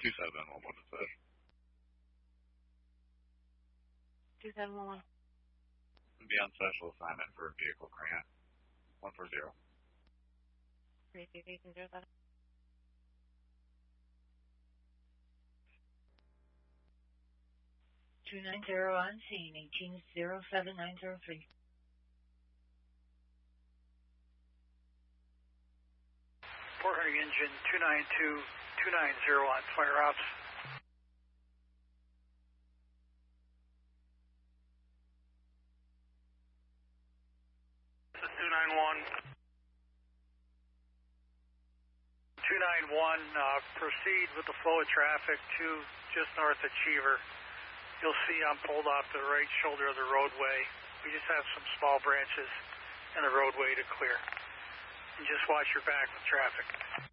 2711, what is that? 2711. Be on special assignment for a vehicle grant. 140. 33807. 290 on scene, 1807903. Port Henry engine 292-290 on fire ops. This is 291. 291, proceed with the flow of traffic to just north of Cheever. You'll see I'm pulled off the right shoulder of the roadway. We just have some small branches in the roadway to clear. And just watch your back with traffic.